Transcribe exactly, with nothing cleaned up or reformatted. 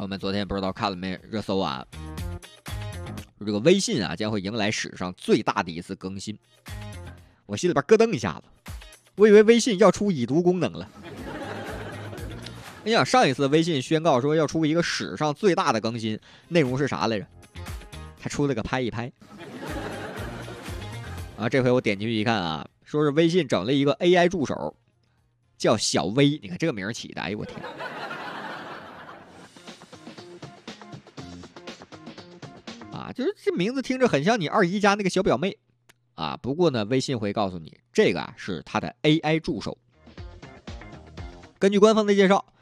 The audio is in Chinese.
友们昨天不知道看了没热搜啊？这个微信啊将会迎来史上最大的一次更新，我心里边咯噔一下子，我以为微信要出已读功能了。你想上一次微信宣告说要出一个史上最大的更新，内容是啥来着？他出了个拍一拍。啊，这回我点进去一看啊，说是微信整了一个 A I 助手，叫小微，你看这个名起的，哎呦我天！啊，就是这名字听着很像你二姨家那个小表妹，啊，不过呢，微信会告诉你，这个啊是它的 A I 助手。根据官方的介绍，